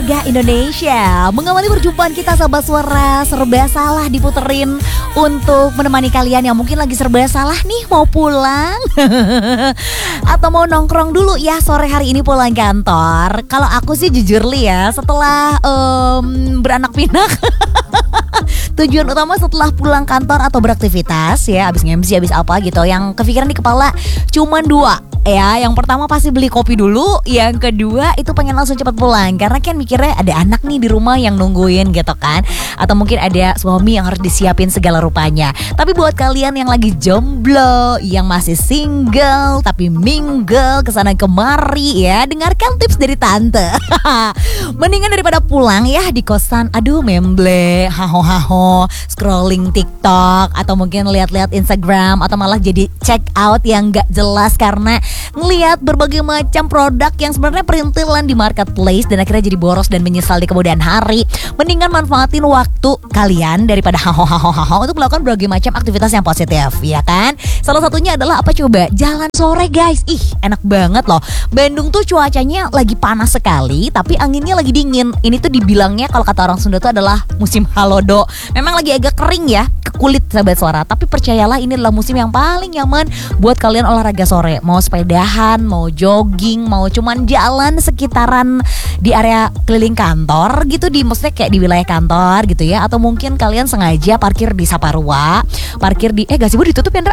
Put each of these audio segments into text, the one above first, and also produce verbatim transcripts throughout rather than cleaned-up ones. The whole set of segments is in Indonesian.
olahraga Indonesia. Mengawali perjumpaan kita sahabat suara, serba salah diputerin untuk menemani kalian yang mungkin lagi serba salah nih, mau pulang atau mau nongkrong dulu ya sore hari ini pulang kantor. Kalau aku sih jujur li ya, setelah um, beranak pinak tujuan utama setelah pulang kantor atau beraktivitas ya, abis nge-M C, abis apa gitu, yang kepikiran di kepala cuman dua ya. Yang pertama pasti beli kopi dulu, yang kedua itu pengen langsung cepat pulang karena kan mikirnya ada anak nih di rumah yang nungguin gitu kan, atau mungkin ada suami yang harus disiapin segala rupanya. Tapi buat kalian yang lagi jomblo, yang masih single tapi mingle kesana kemari ya, dengarkan tips dari tante. Mendingan daripada pulang ya di kosan, aduh memble, haho haho, scrolling TikTok atau mungkin lihat-lihat Instagram, atau malah jadi check out yang gak jelas karena ngelihat berbagai macam produk yang sebenarnya perintilan di marketplace dan akhirnya jadi boros dan menyesal di kemudian hari. Mendingan manfaatin waktu kalian daripada haho haho haho untuk melakukan berbagai macam aktivitas yang positif ya kan. Salah satunya adalah apa coba? Jalan sore guys. Ih enak banget loh. Bandung tuh cuacanya lagi panas sekali tapi anginnya lagi dingin. Ini tuh dibilangnya kalau kata orang Sunda tuh adalah musim halodo. Memang lagi agak kering ya ke kulit sahabat suara, tapi percayalah ini adalah musim yang paling nyaman buat kalian olahraga sore. Mau sepedahan, mau jogging, mau cuman jalan sekitaran di area keliling kantor gitu, di maksudnya kayak di wilayah kantor gitu ya, atau mungkin kalian sengaja parkir di Saparua, parkir di eh Gazebo ditutup ya Ndra?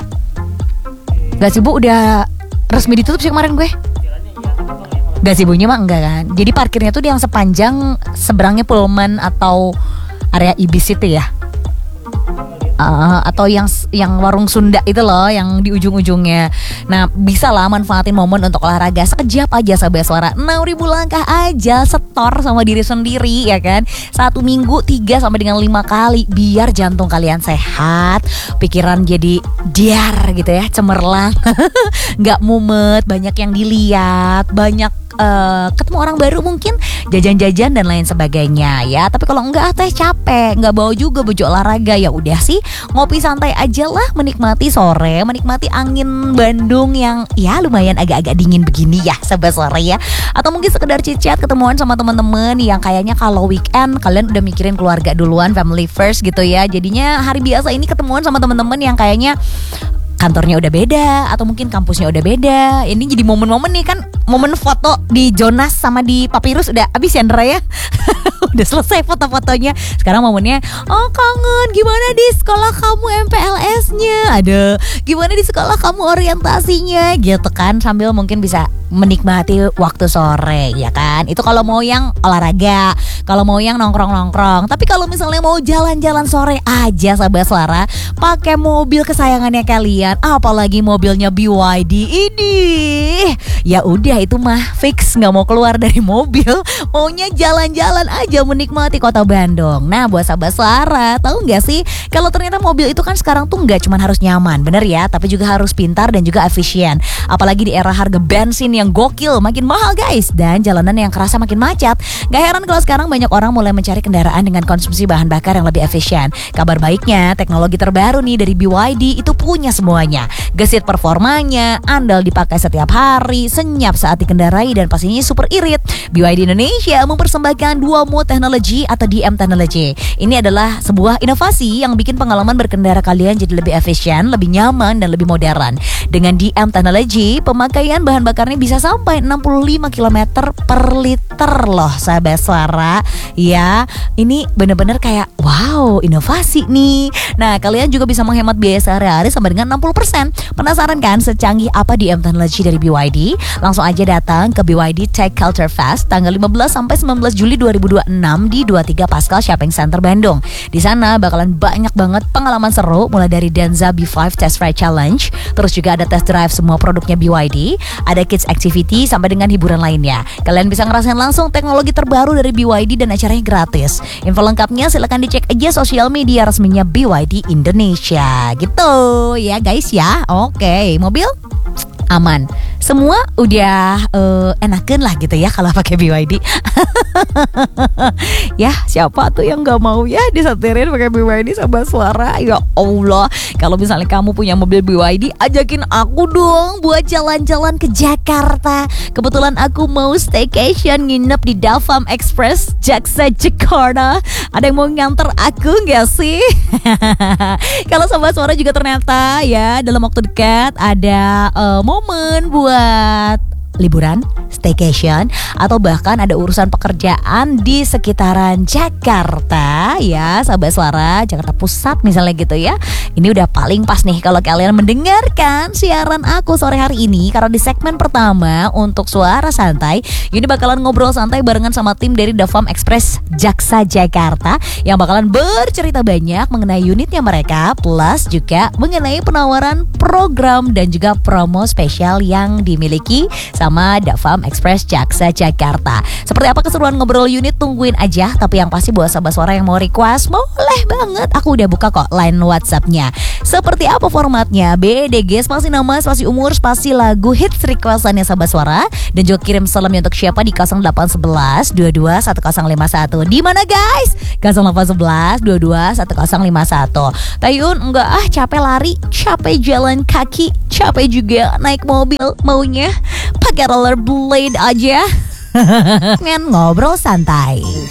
Gazebo udah resmi ditutup sih kemarin gue. Gazebo-nya mah enggak kan. Jadi parkirnya tuh yang sepanjang seberangnya Pullman atau area Ibis itu ya. Uh, atau yang yang warung Sunda itu loh, yang di ujung-ujungnya. Nah bisa lah manfaatin momen untuk olahraga sekejap aja sahabat suara. enam ribu langkah aja setor sama diri sendiri ya kan. Satu minggu tiga sampai dengan lima kali, biar jantung kalian sehat, pikiran jadi diar gitu ya, cemerlang. Gak mumet, banyak yang dilihat, banyak Uh, ketemu orang baru, mungkin jajan-jajan dan lain sebagainya ya. Tapi kalau enggak teh capek, enggak bawa juga baju olahraga, ya udah sih ngopi santai aja lah, menikmati sore, menikmati angin Bandung yang ya lumayan agak-agak dingin begini ya sahabat sore ya. Atau mungkin sekedar chit-chat, ketemuan sama teman-teman yang kayaknya kalau weekend kalian udah mikirin keluarga duluan, family first gitu ya. Jadinya hari biasa ini ketemuan sama teman-teman yang kayaknya kantornya udah beda atau mungkin kampusnya udah beda. Ini jadi momen-momen nih kan, momen foto di Jonas sama di Papyrus udah habis ya Ndra ya. Udah selesai foto-fotonya. Sekarang momennya, oh kangen, gimana di sekolah kamu M P L S-nya? Ada, gimana di sekolah kamu orientasinya? Gitu kan, sambil mungkin bisa menikmati waktu sore ya kan. Itu kalau mau yang olahraga, kalau mau yang nongkrong-nongkrong. Tapi kalau misalnya mau jalan-jalan sore aja sahabat suara, pakai mobil kesayangannya kalian, apalagi mobilnya B Y D ini, ya udah itu mah fix nggak mau keluar dari mobil, maunya jalan-jalan aja menikmati kota Bandung. Nah buat sahabat suara, tahu nggak sih kalau ternyata mobil itu kan sekarang tuh nggak cuma harus nyaman, bener ya, tapi juga harus pintar dan juga efisien. Apalagi di era harga bensin yang gokil makin mahal guys, dan jalanan yang kerasa makin macet. Gak heran kalau sekarang banyak orang mulai mencari kendaraan dengan konsumsi bahan bakar yang lebih efisien. Kabar baiknya, teknologi terbaru nih dari B Y D itu punya semuanya. Gesit performanya, andal dipakai setiap hari, senyap saat dikendarai, dan pastinya super irit. B Y D Indonesia mempersembahkan dua mode teknologi atau D M Technology. Ini adalah sebuah inovasi yang bikin pengalaman berkendara kalian jadi lebih efisien, lebih nyaman, dan lebih modern. Dengan D M Technology, pemakaian bahan bakarnya bisa sampai enam puluh lima kilometer per liter loh sahabat suara ya. Ini bener-bener kayak wow, inovasi nih. Nah kalian juga bisa menghemat biaya sehari-hari sampai dengan enam puluh persen. Penasaran kan secanggih apa D M Technology dari B Y D? Langsung aja datang ke B Y D Tech Culture Fest tanggal lima belas sampai sembilan belas Juli dua ribu dua puluh enam di dua puluh tiga Pascal Shopping Center Bandung. Di sana bakalan banyak banget pengalaman seru, mulai dari Danza B lima Test Ride Challenge, terus juga ada test drive semua produknya B Y D, ada kids activity sampai dengan hiburan lainnya. Kalian bisa ngerasain langsung teknologi terbaru dari B Y D dan acaranya gratis. Info lengkapnya silahkan dicek aja sosial media resminya B Y D Indonesia gitu ya guys ya. Oke, mobil aman, semua udah uh, enakan lah gitu ya kalau pakai B Y D. Ya siapa tuh yang nggak mau ya disetirin pakai B Y D Sahabat Suara. Ya Allah, kalau misalnya kamu punya mobil B Y D, ajakin aku dong buat jalan-jalan ke Jakarta. Kebetulan aku mau staycation nginep di Davam Express Jaksa Jakarta. Ada yang mau nganter aku nggak sih? Kalau Sahabat Suara juga ternyata ya dalam waktu dekat ada uh, momen buat liburan, staycation, atau bahkan ada urusan pekerjaan di sekitaran Jakarta ya Sahabat Suara, Jakarta Pusat misalnya gitu ya. Ini udah paling pas nih kalau kalian mendengarkan siaran aku sore hari ini, karena di segmen pertama untuk Suara Santai ini bakalan ngobrol santai barengan sama tim dari Davam Express Jaksa Jakarta yang bakalan bercerita banyak mengenai unitnya mereka, plus juga mengenai penawaran program dan juga promo spesial yang dimiliki sama Davam Express Jaksa Jakarta. Seperti apa keseruan ngobrol unit, tungguin aja. Tapi yang pasti buat Sahabat Suara yang mau request, boleh banget, aku udah buka kok line WhatsAppnya. Seperti apa formatnya? B D G spasi nama, spasi umur, spasi lagu hits requestannya Sahabat Suara, dan juga kirim salamnya untuk siapa di nol delapan satu satu dua dua satu nol lima satu. Di mana guys? nol delapan satu satu dua dua satu nol lima satu. Tayun enggak ah, capek lari, capek jalan kaki, capek juga naik mobil, maunya pakai rollerblade aja. Ngobrol santai.